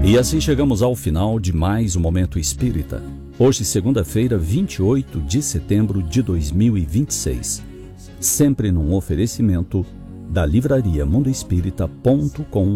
E assim chegamos ao final de mais um Momento Espírita. Hoje, segunda-feira, 28 de setembro de 2026. Sempre num oferecimento da livraria mundoespírita.com.br.